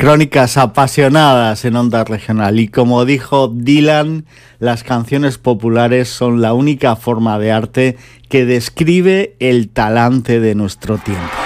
Crónicas apasionadas en Onda Regional. Y como dijo Dylan, las canciones populares son la única forma de arte que describe el talante de nuestro tiempo.